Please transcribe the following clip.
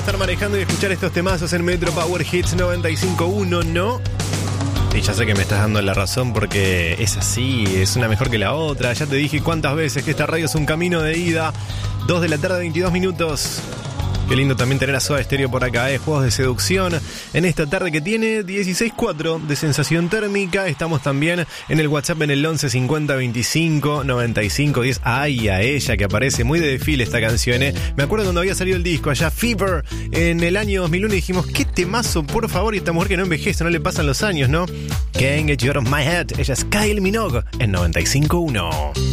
estar manejando y escuchar estos temazos en Metro Power Hits 95.1, ¿no? Y ya sé que me estás dando la razón porque es así, es una mejor que la otra. Ya te dije cuántas veces que esta radio es un camino de ida. 2 de la tarde, 22 minutos. Qué lindo también tener a Soda Stereo por acá, juegos de seducción. En esta tarde que tiene 16.4 de sensación térmica. Estamos también en el WhatsApp en el 11 50 25 95 10. Ay, a ella que aparece muy de desfile esta canción, Me acuerdo cuando había salido el disco allá, Fever, en el año 2001 y dijimos, qué temazo, por favor. Y esta mujer que no envejece, no le pasan los años, ¿no? Can't Get You Out of My Head. Ella es Kylie Minogue en 95.1.